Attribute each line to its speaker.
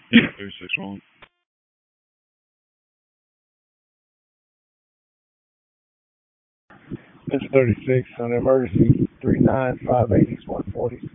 Speaker 1: 361. It's 36 on emergency 3958 East 140.